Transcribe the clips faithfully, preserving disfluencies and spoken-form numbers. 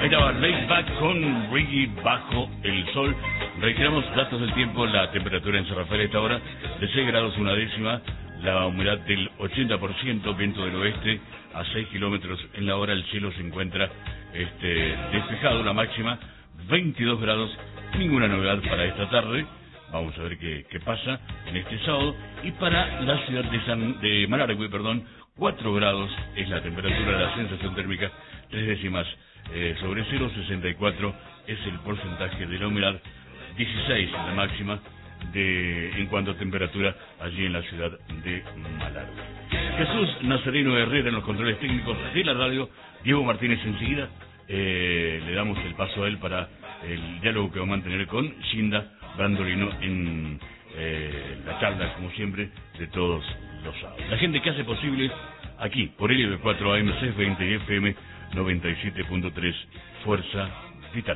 estaba Layback con Reggae bajo el sol. Reiteramos datos del tiempo, la temperatura en San Rafael a esta hora de seis grados una décima, la humedad del ochenta por ciento, viento del oeste a seis kilómetros en la hora, el cielo se encuentra este, despejado, la máxima veintidós grados, ninguna novedad para esta tarde. Vamos a ver qué, qué pasa en este sábado. Y para la ciudad de San de Malargüe, perdón, cuatro grados es la temperatura, la sensación térmica tres décimas eh, sobre cero, sesenta y cuatro es el porcentaje de la humedad, dieciséis la máxima de en cuanto a temperatura allí en la ciudad de Malargüe. Jesús Nazareno Herrera en los controles técnicos de la radio, Diego Martínez enseguida. Eh, le damos el paso a él para el diálogo que va a mantener con Shinda Brandolino en eh, la charla, como siempre, de todos los sábados. La gente que hace posible aquí, por L B cuatro A M seiscientos veinte y F M noventa y siete punto tres, Fuerza Vital.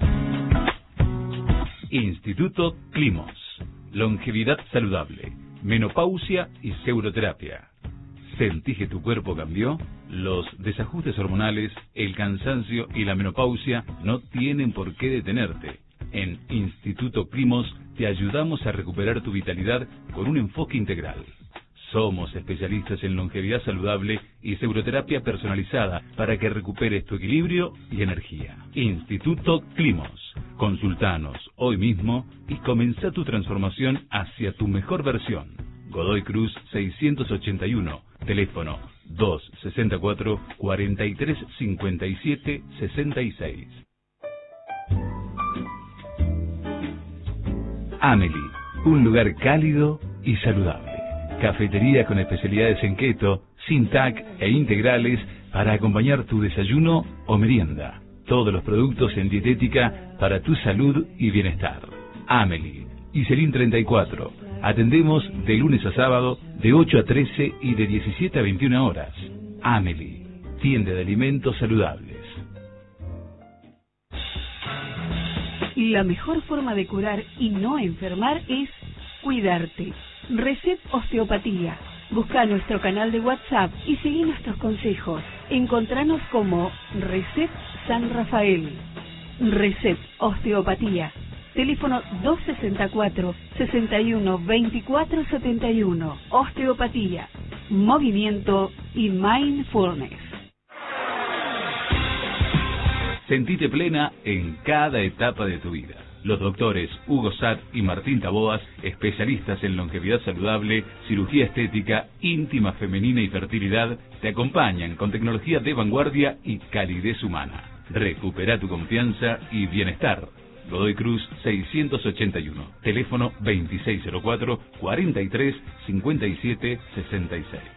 Instituto Climos. Longevidad saludable, menopausia y seuroterapia. ¿Sentís que tu cuerpo cambió? Los desajustes hormonales, el cansancio y la menopausia no tienen por qué detenerte. En Instituto Climos te ayudamos a recuperar tu vitalidad con un enfoque integral. Somos especialistas en longevidad saludable y seuroterapia personalizada para que recuperes tu equilibrio y energía. Instituto Climos. Consultanos hoy mismo y comenzá tu transformación hacia tu mejor versión. Godoy Cruz seiscientos ochenta y uno, teléfono dos sesenta y cuatro, cuarenta y tres cincuenta y siete sesenta y seis. Amelie, un lugar cálido y saludable. Cafetería con especialidades en keto, sin T A C e integrales para acompañar tu desayuno o merienda. Todos los productos en dietética para tu salud y bienestar. Amelie, Iselín treinta y cuatro. Atendemos de lunes a sábado de ocho a trece y de diecisiete a veintiuna horas. Amelie, tienda de alimentos saludables. La mejor forma de curar y no enfermar es cuidarte. Recep Osteopatía. Busca nuestro canal de WhatsApp y seguí nuestros consejos. Encontranos como Recep San Rafael. Recep Osteopatía. Teléfono dos sesenta y cuatro, sesenta y uno, veinticuatro setenta y uno. Osteopatía, movimiento y mindfulness. Sentite plena en cada etapa de tu vida. Los doctores Hugo Satt y Martín Taboas, especialistas en longevidad saludable, cirugía estética, íntima femenina y fertilidad, te acompañan con tecnología de vanguardia y calidez humana. Recupera tu confianza y bienestar. Godoy Cruz seiscientos ochenta y uno, teléfono veintiséis cero cuatro, cuarenta y tres cincuenta y siete sesenta y seis.